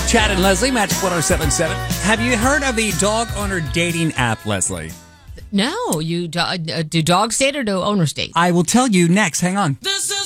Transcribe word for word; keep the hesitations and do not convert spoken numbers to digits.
Chad and Leslie, Magic one oh seven point seven. Have you heard of the dog owner dating app, Leslie? No, you do, uh, do dogs date or do owners date? I will tell you next. Hang on. This